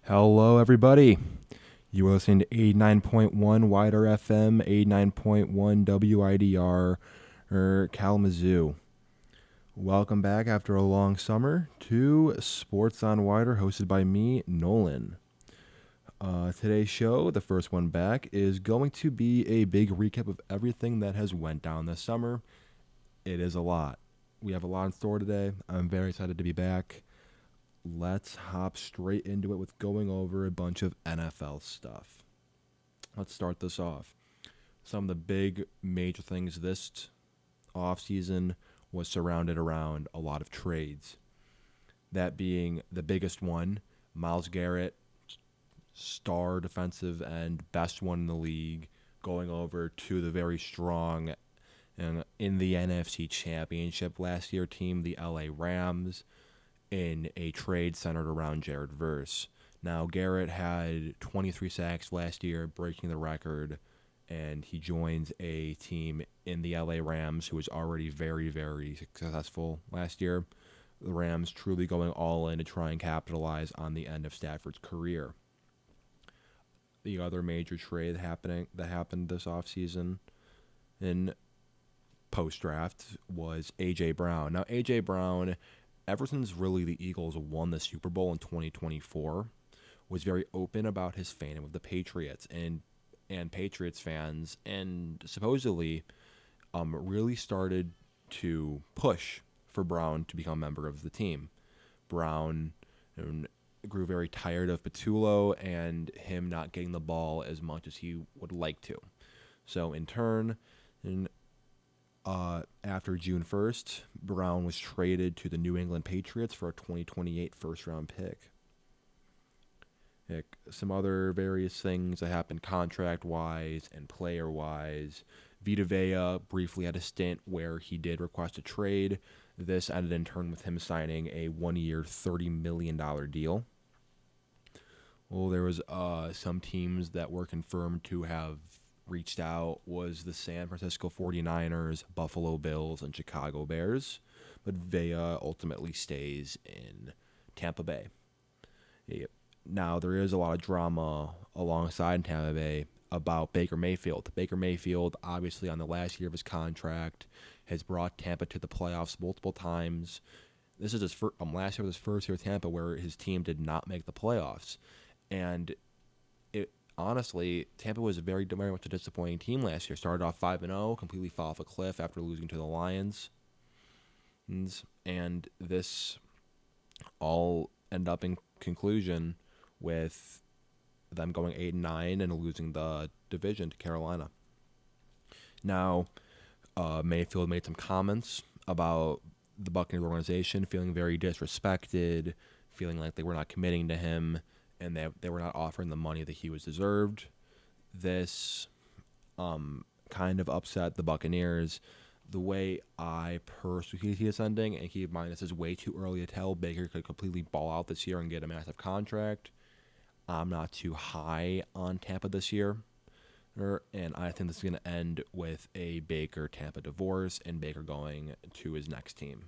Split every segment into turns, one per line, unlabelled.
Hello, everybody. You are listening to 89.1 Wider FM, 89.1 WIDR, Kalamazoo. Welcome back after a long summer to Sports on Wider, hosted by me, Nolan. Today's show, the first one back, is going to be a big recap of everything that has went down this summer. It is a lot. We have a lot in store today. I'm very excited to be back. Let's hop straight into it with going over a bunch of NFL stuff. Let's start this off. Some of the big major things this offseason was surrounded around a lot of trades. That being the biggest one, Myles Garrett, star defensive end, best one in the league, going over to the very strong and in the NFC Championship last year team, the LA Rams, in a trade centered around Jared Verse. Now, Garrett had 23 sacks last year, breaking the record, and he joins a team in the LA Rams who was already very, very successful last year. The Rams truly going all in to try and capitalize on the end of Stafford's career. The other major trade that happened this offseason in post-draft was A.J. Brown. Now, A.J. Brown, ever since really the Eagles won the Super Bowl in 2024, was very open about his fandom of the Patriots and Patriots fans, and supposedly really started to push for Brown to become a member of the team. Brown grew very tired of Patullo and him not getting the ball as much as he would like to. So in turn, after June 1st, Brown was traded to the New England Patriots for a 2028 first-round pick. Some other various things that happened contract-wise and player-wise. Vita Vea briefly had a stint where he did request a trade. This ended in turn with him signing a one-year, $30 million deal. Well, there was some teams that were confirmed to have reached out was the San Francisco 49ers, Buffalo Bills, and Chicago Bears, but Vea ultimately stays in Tampa Bay. Now, there is a lot of drama alongside Tampa Bay about Baker Mayfield. Baker Mayfield, obviously on the last year of his contract, has brought Tampa to the playoffs multiple times. This is his last year was his first year with Tampa where his team did not make the playoffs. And honestly, Tampa was very much a disappointing team last year. Started off 5-0, completely fell off a cliff after losing to the Lions. And this all ended up in conclusion with them going 8-9 and losing the division to Carolina. Now, Mayfield made some comments about the Buccaneers organization, feeling very disrespected, feeling like they were not committing to him, and they were not offering the money that he was deserved. This kind of upset the Buccaneers. The way I personally see this ending, and keep in mind this is way too early to tell, Baker could completely ball out this year and get a massive contract. I'm not too high on Tampa this year, and I think this is going to end with a Baker-Tampa divorce and Baker going to his next team.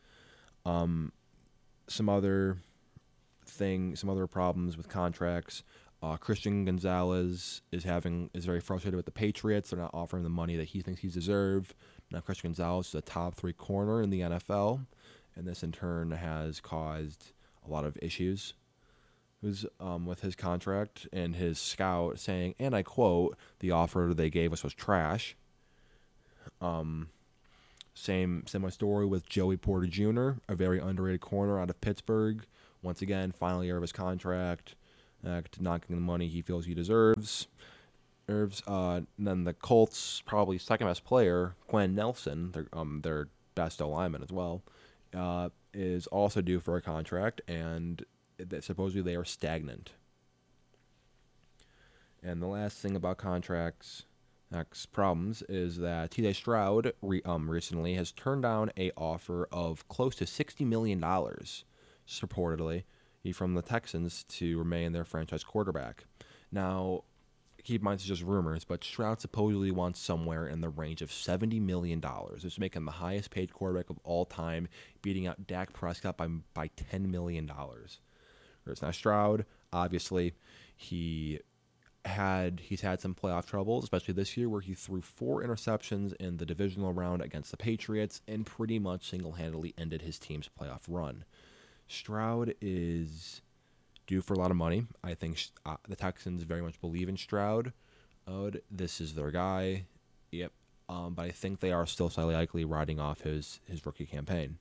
Some other problems with contracts. Christian Gonzalez is very frustrated with the Patriots. They're not offering the money that he thinks he's deserved. Now Christian Gonzalez is a top 3 corner in the NFL, and this in turn has caused a lot of issues with his contract and his scout saying, and I quote, "The offer they gave us was trash." Similar story with Joey Porter Jr., a very underrated corner out of Pittsburgh. Once again, final year of his contract, not getting the money he feels he deserves. And then the Colts' probably second best player, Quentin Nelson, their best O-lineman as well, is also due for a contract, and supposedly they are stagnant. And the last thing about contracts problems is that T.J. Stroud recently has turned down a offer of close to $60 million, reportedly, from the Texans to remain their franchise quarterback. Now, keep in mind it's just rumors, but Stroud supposedly wants somewhere in the range of $70 million. This is making him the highest paid quarterback of all time, beating out Dak Prescott by $10 million. Now Stroud, obviously, he's had some playoff troubles, especially this year, where he threw 4 interceptions in the divisional round against the Patriots and pretty much single-handedly ended his team's playoff run. Stroud is due for a lot of money. I think the Texans very much believe in Stroud. This is their guy. Yep. But I think they are still slightly likely riding off his rookie campaign.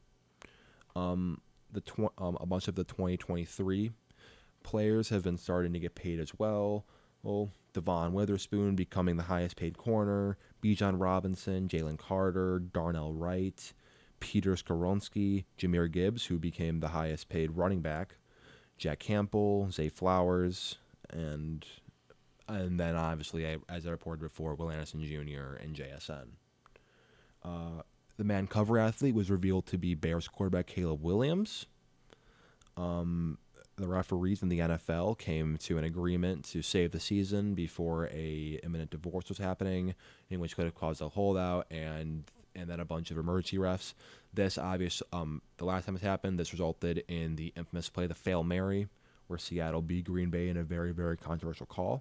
A bunch of the 2023 players have been starting to get paid as well. Well, Devon Witherspoon becoming the highest paid corner, Bijan Robinson, Jalen Carter, Darnell Wright, Peter Skoronski, Jahmyr Gibbs, who became the highest paid running back, Jack Campbell, Zay Flowers, and then obviously, as I reported before, Will Anderson Jr. and JSN. The man cover athlete was revealed to be Bears quarterback Caleb Williams. The referees in the NFL came to an agreement to save the season before a imminent divorce was happening, in which could have caused a holdout and then a bunch of emergency refs. The last time this happened, this resulted in the infamous play, the Fail Mary, where Seattle beat Green Bay in a very, very controversial call.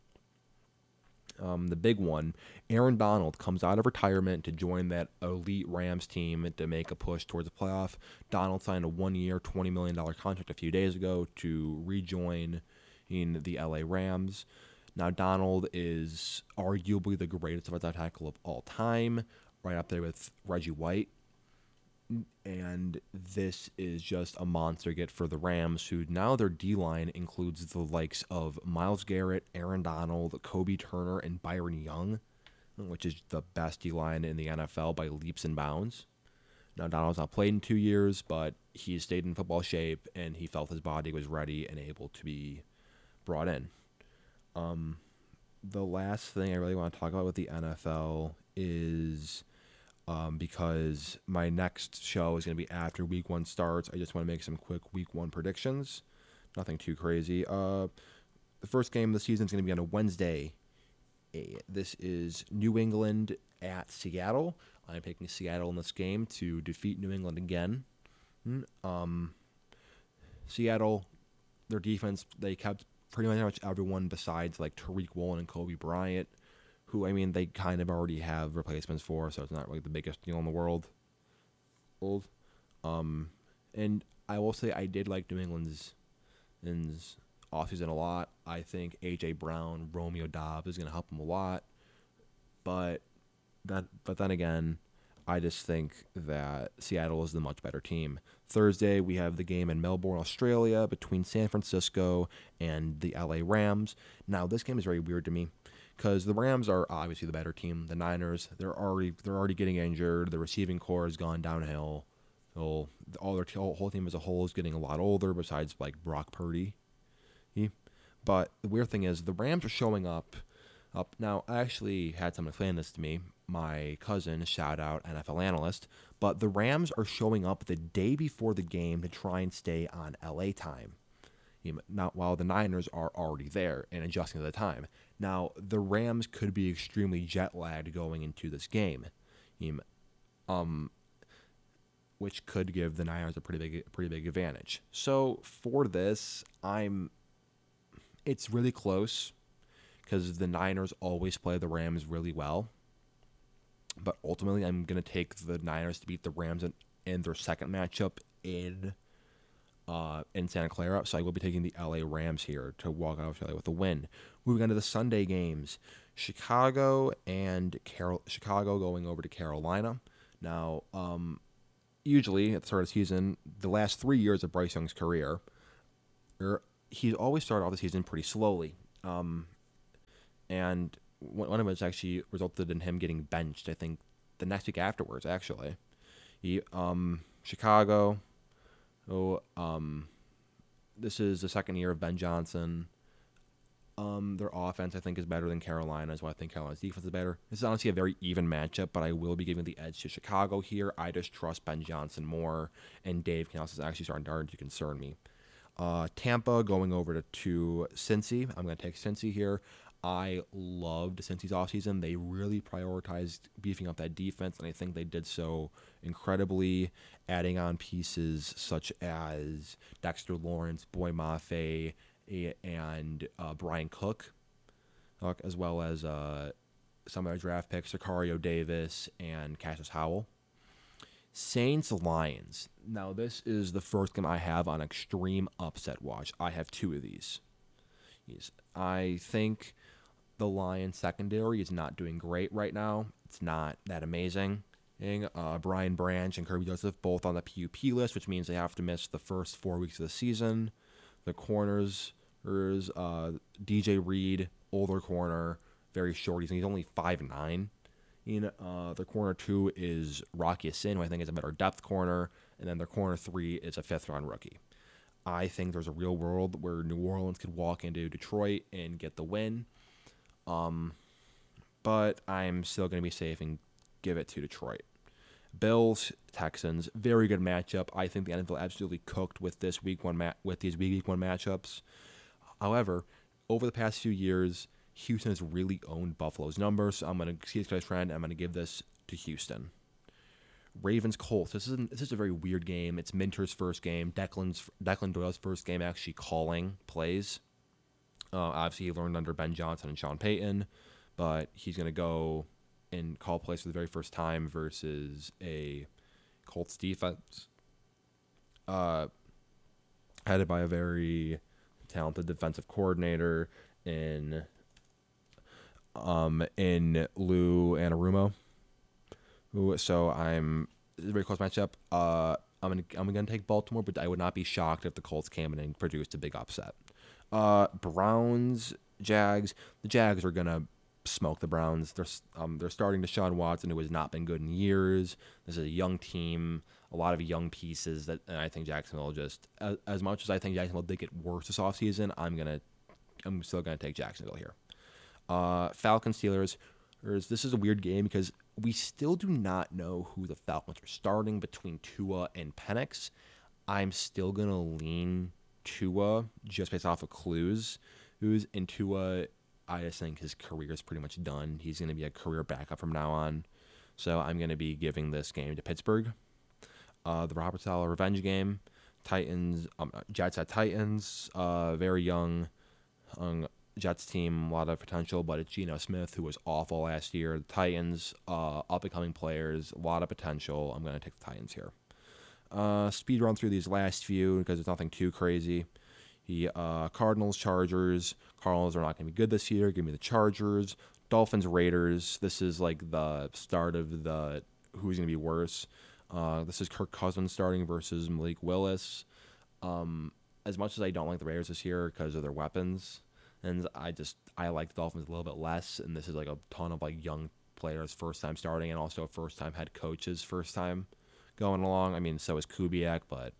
The big one, Aaron Donald comes out of retirement to join that elite Rams team to make a push towards the playoff. Donald signed a 1-year, $20 million contract a few days ago to rejoin in the LA Rams. Now, Donald is arguably the greatest offensive tackle of all time, right up there with Reggie White. And this is just a monster get for the Rams, who now their D-line includes the likes of Myles Garrett, Aaron Donald, Kobe Turner, and Byron Young, which is the best D-line in the NFL by leaps and bounds. Now, Donald's not played in 2 years, but he stayed in football shape, and he felt his body was ready and able to be brought in. The last thing I really want to talk about with the NFL is... because my next show is going to be after Week 1 starts. I just want to make some quick Week 1 predictions. Nothing too crazy. The first game of the season is going to be on a Wednesday. This is New England at Seattle. I'm picking Seattle in this game to defeat New England again. Seattle, their defense, they kept pretty much everyone besides like Tariq Woolen and Kobe Bryant, who, I mean, they kind of already have replacements for, so it's not really the biggest deal in the world. And I will say I did like New England's offseason a lot. I think A.J. Brown, Romeo Doubs is going to help them a lot. But then again, I just think that Seattle is the much better team. Thursday, we have the game in Melbourne, Australia, between San Francisco and the LA Rams. Now, this game is very weird to me, because the Rams are obviously the better team. The Niners, they're already getting injured. The receiving core has gone downhill. Their whole team as a whole is getting a lot older, besides like Brock Purdy. But the weird thing is the Rams are showing up. Now, I actually had someone explain this to me. My cousin, shout out NFL analyst. But the Rams are showing up the day before the game to try and stay on LA time. Not while the Niners are already there and adjusting to the time. Now, the Rams could be extremely jet-lagged going into this game, which could give the Niners a pretty big advantage. So for this, it's really close, because the Niners always play the Rams really well. But ultimately, I'm going to take the Niners to beat the Rams in their second matchup in Santa Clara. So I will be taking the LA Rams here to walk out of Australia with a win. Moving on to the Sunday games, Chicago going over to Carolina. Now, usually at the start of the season, the last 3 years of Bryce Young's career, he's always started off the season pretty slowly. And one of it actually resulted in him getting benched, I think, the next week afterwards, actually. Chicago, this is the second year of Ben Johnson. Their offense, I think, is better than Carolina's, while I think Carolina's defense is better. This is honestly a very even matchup, but I will be giving the edge to Chicago here. I just trust Ben Johnson more, and Dave Canales is actually starting to concern me. Tampa going over to Cincy. I'm going to take Cincy here. I loved since his offseason. They really prioritized beefing up that defense, and I think they did so incredibly, adding on pieces such as Dexter Lawrence, Boy Mafe, and Brian Cook, as well as some of our draft picks, Sicario Davis and Cassius Howell. Saints Lions. Now, this is the first game I have on Extreme Upset Watch. I have two of these. I think the Lions secondary is not doing great right now. It's not that amazing. Brian Branch and Kirby Joseph both on the PUP list, which means they have to miss the first 4 weeks of the season. The corners, there's DJ Reed, older corner, very short. He's only 5'9". The corner 2 is Rocky Sin, who I think is a better depth corner, and then their corner 3 is a 5th-round rookie. I think there's a real world where New Orleans could walk into Detroit and get the win. But I'm still going to be safe and give it to Detroit. Bills, Texans, very good matchup. I think the NFL absolutely cooked with this week one with these week one matchups. However, over the past few years, Houston has really owned Buffalo's numbers. So I'm going to see this guy's trend. I'm going to give this to Houston. Ravens, Colts. This is a very weird game. It's Minter's first game. Declan Doyle's first game actually calling plays. Obviously, he learned under Ben Johnson and Sean Payton, but he's going to go and call plays for the very first time versus a Colts defense headed by a very talented defensive coordinator in Lou Anarumo. So it's a very close matchup. I'm gonna take Baltimore, but I would not be shocked if the Colts came in and produced a big upset. Browns, Jags. The Jags are gonna smoke the Browns. They're starting Deshaun Watson, who has not been good in years. This is a young team, a lot of young pieces and I think Jacksonville just as much as I think Jacksonville did get worse this offseason, I'm still gonna take Jacksonville here. Falcons, Steelers. This is a weird game because we still do not know who the Falcons are starting between Tua and Penix. I'm still going to lean Tua just based off of clues. In Tua, I just think his career is pretty much done. He's going to be a career backup from now on. So I'm going to be giving this game to Pittsburgh. The Robert Saleh revenge game. Jets at Titans. Very young Jets team, a lot of potential, but it's Geno Smith, who was awful last year. The Titans, up-and-coming players, a lot of potential. I'm going to take the Titans here. Speed run through these last few because it's nothing too crazy. Cardinals, Chargers. Cardinals are not going to be good this year. Give me the Chargers. Dolphins, Raiders. This is like the start of the who's going to be worse. This is Kirk Cousins starting versus Malik Willis. As much as I don't like the Raiders this year because of their weapons, and I like the Dolphins a little bit less, and this is like a ton of like young players first time starting, and also first time head coaches first time going along. I mean, so is Kubiak, but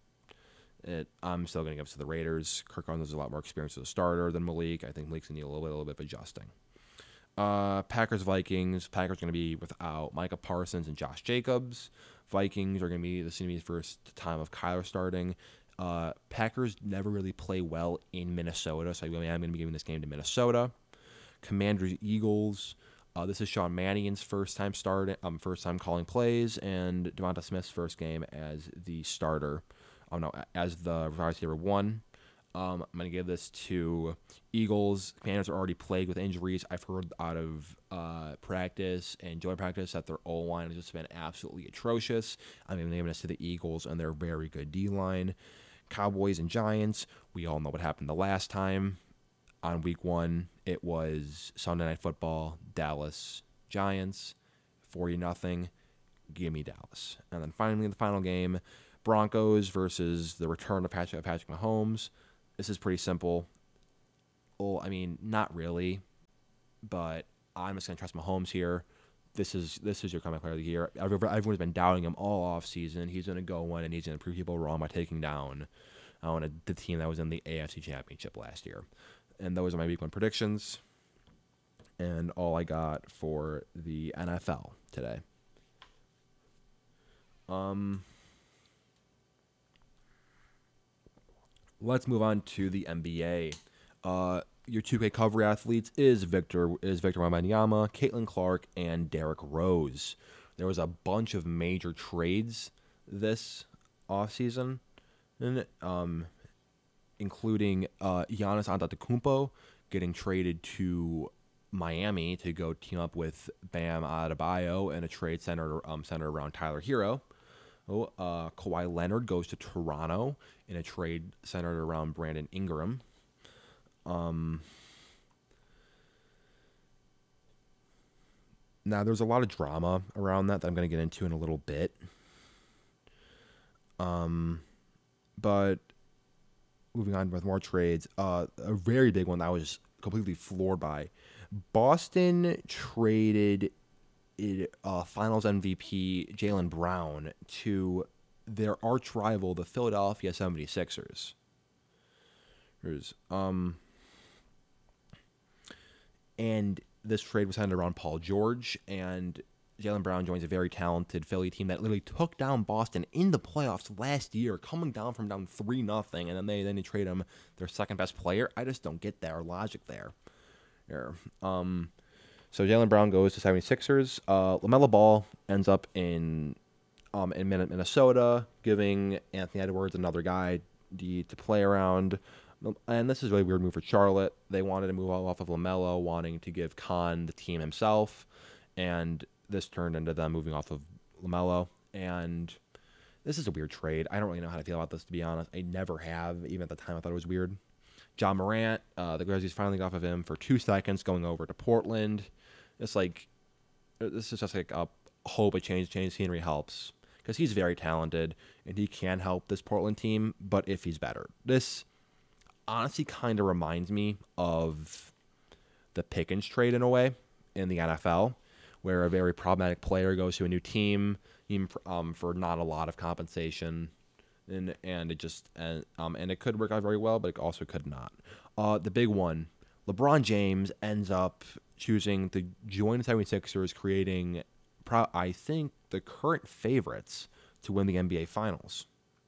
I'm still going to give it to the Raiders. Kirk Cousins has a lot more experience as a starter than Malik. I think Malik's going to need a little bit of adjusting. Packers, Vikings. Packers going to be without Micah Parsons and Josh Jacobs. Vikings are going to be the first time of Kyler starting. Packers never really play well in Minnesota, so I'm going to be giving this game to Minnesota. Commanders, Eagles. This is Sean Mannion's first time calling plays, and Devonta Smith's first game as the starter. As the wide receiver 1. I'm going to give this to Eagles. Commanders are already plagued with injuries. I've heard out of practice and joint practice that their O-line has just been absolutely atrocious. I'm going to give this to the Eagles and their very good D-line. Cowboys and Giants. We all know what happened the last time. On week 1, it was Sunday Night Football, Dallas Giants, 40-0. Give me Dallas. And then finally, the final game, Broncos versus the return of Patrick Mahomes. This is pretty simple. Well, I mean, not really, but I'm just going to trust Mahomes here. This is your comeback player of the year. Everyone's been doubting him all offseason. He's going to go in and he's going to prove people wrong by taking down the team that was in the AFC Championship last year. And those are my week 1 predictions. And all I got for the NFL today. Let's move on to the NBA. your 2K cover athletes is Victor Wembanyama, Caitlin Clark, and Derrick Rose. There was a bunch of major trades this offseason, including Giannis Antetokounmpo getting traded to Miami to go team up with Bam Adebayo in a trade centered around Tyler Hero. Kawhi Leonard goes to Toronto in a trade centered around Brandon Ingram. Now, there's a lot of drama around that I'm going to get into in a little bit. But moving on with more trades, a very big one that I was completely floored by. Boston traded Finals MVP Jaylen Brown to their arch rival, the Philadelphia 76ers. And this trade was centered around Paul George, and Jaylen Brown joins a very talented Philly team that literally took down Boston in the playoffs last year, coming down from down 3-0, and then they trade him their second best player. I just don't get their logic there. So Jaylen Brown goes to 76ers. LaMelo Ball ends up in Minnesota, giving Anthony Edwards another guy to play around. And this is a really weird move for Charlotte. They wanted to move off of LaMelo, wanting to give Khan the team himself, and this turned into them moving off of LaMelo. And this is a weird trade. I don't really know how to feel about this, to be honest. I never have. Even at the time, I thought it was weird. John Morant, the Grizzlies finally got off of him for 2 seconds, going over to Portland. It's like, this is just like a hope a change scenery helps, because he's very talented and he can help this Portland team, but if he's better. This honestly kind of reminds me of the Pickens trade in a way in the NFL, where a very problematic player goes to a new team for not a lot of compensation, and it could work out very well, but it also could not. The big one, LeBron James ends up choosing to join the 76ers, creating, I think, the current favorites to win the NBA Finals.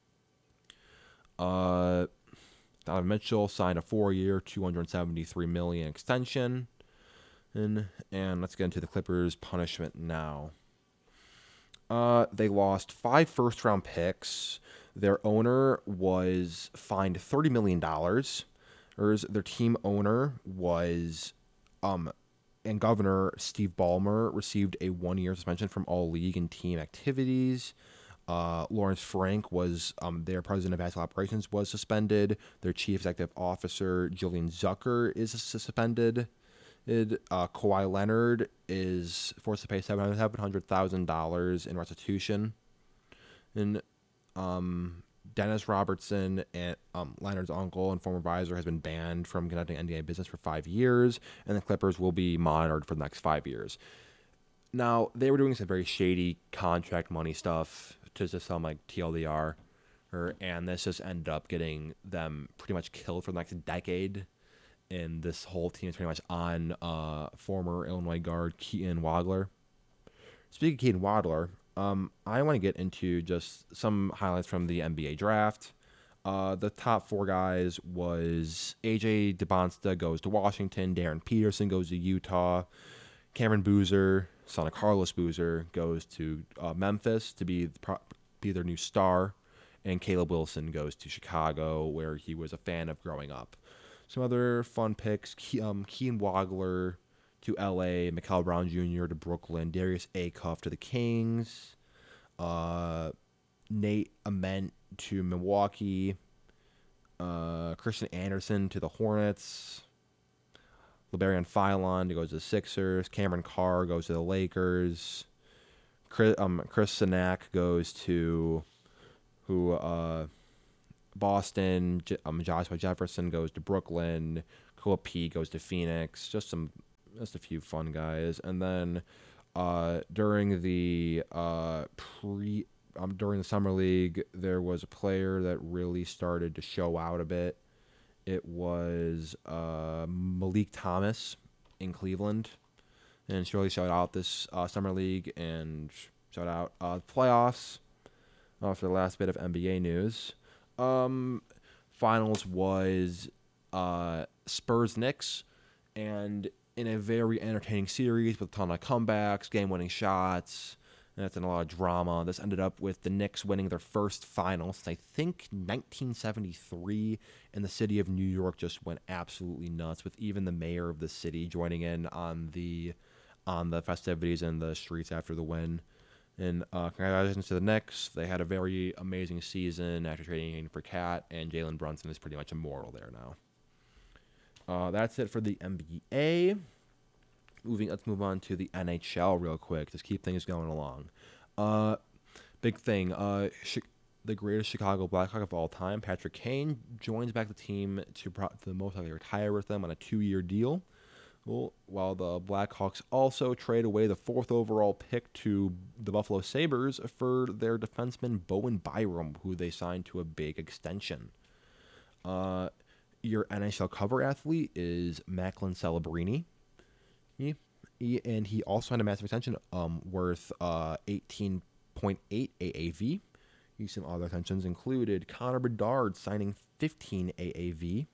Donovan Mitchell signed a 4-year, $273 million extension. And let's get into the Clippers' punishment now. They lost 5 first-round picks. Their owner was fined $30 million. Their team owner was, and Governor Steve Ballmer received a 1-year suspension from all league and team activities. Lawrence Frank was their president of basketball operations was suspended. Their chief executive officer Jillian Zucker is suspended. Kawhi Leonard is forced to pay $700,000 in restitution. And Dennis Robertson, and Leonard's uncle and former advisor, has been banned from conducting NBA business for 5 years, and the Clippers will be monitored for the next 5 years. Now, they were doing some very shady contract money stuff to just sound like TLDR, and this just ended up getting them pretty much killed for the next decade. And this whole team is pretty much on former Illinois guard Keaton Wadler. Speaking of Keaton Wadler, I want to get into just some highlights from the NBA draft. The top 4 guys was AJ DeBonsta goes to Washington, Darren Peterson goes to Utah, Cameron Boozer, son of Carlos Boozer, goes to Memphis to be their new star, and Caleb Wilson goes to Chicago, where he was a fan of growing up. Some other fun picks, Keaton Wadler to LA, Mikal Brown Jr. to Brooklyn, Darius Acuff to the Kings, Nate Ament to Milwaukee, Christian Anderson to the Hornets, LeBarion Philon goes to the Sixers, Cameron Carr goes to the Lakers, Chris Sinak goes to Boston, Joshua Jefferson goes to Brooklyn, Koa P goes to Phoenix. Just a few fun guys. And then during the summer league, there was a player that really started to show out a bit. It was Malik Thomas in Cleveland, and she really showed out this summer league and showed out playoffs. For the last bit of NBA news. Finals was Spurs Knicks, and in a very entertaining series with a ton of comebacks, game-winning shots, and that's a lot of drama. This ended up with the Knicks winning their first final since I think 1973, and the city of New York just went absolutely nuts, with even the mayor of the city joining in on the festivities in the streets after the win. And congratulations to the Knicks. They had a very amazing season after trading for Cat, and Jalen Brunson is pretty much immortal there now. That's it for the NBA. Let's move on to the NHL real quick. Just keep things going along. Big thing. The greatest Chicago Blackhawk of all time, Patrick Kane, joins back the team to most likely retire with them on a 2-year deal. Well, while the Blackhawks also trade away the 4th overall pick to the Buffalo Sabres for their defenseman Bowen Byram, who they signed to a big extension. Your NHL cover athlete is Macklin Celebrini. And he also had a massive extension worth 18.8 AAV. Some other extensions included Connor Bedard signing 15 AAV.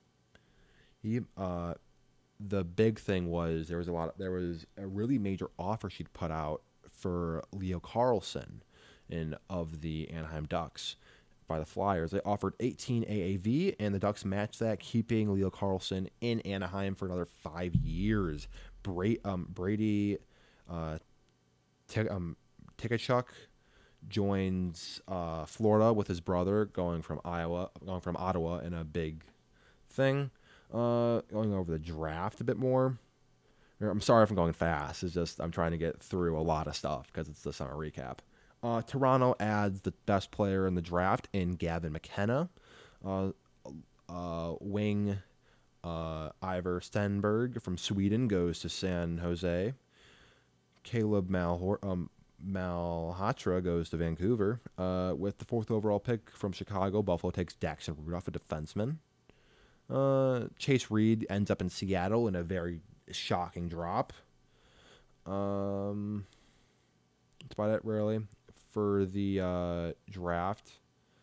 The big thing was there was a really major offer she'd put out for Leo Carlsson of the Anaheim Ducks by the Flyers. They offered 18 AAV, and the Ducks matched that, keeping Leo Carlsson in Anaheim for another 5 years. Brady Tkachuk joins Florida with his brother, going from Ottawa in a big thing. Going over the draft a bit more. I'm sorry if I'm going fast. It's just I'm trying to get through a lot of stuff because it's the summer recap. Toronto adds the best player in the draft in Gavin McKenna. Wing Ivar Stenberg from Sweden goes to San Jose. Caleb Malhotra goes to Vancouver. With the 4th overall pick from Chicago, Buffalo takes Daxon Rudolph, a defenseman. Chase Reed ends up in Seattle in a very shocking drop. That's about it, really, for the draft.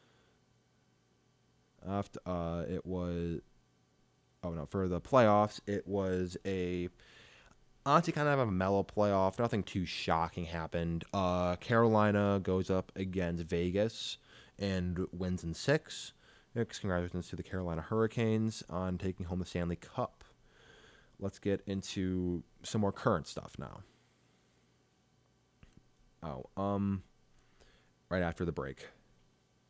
For the playoffs, it was honestly kind of a mellow playoff. Nothing too shocking happened. Carolina goes up against Vegas and wins in 6. Congratulations to the Carolina Hurricanes on taking home the Stanley Cup. Let's get into some more current stuff now. Right after the break.